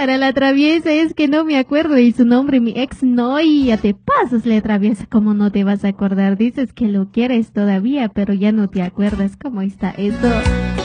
Para la traviesa es que no me acuerdo y su nombre, mi ex no, y ya te pasas, le traviesa, ¿cómo no te vas a acordar? Dices que lo quieres todavía, pero ya no te acuerdas cómo está eso.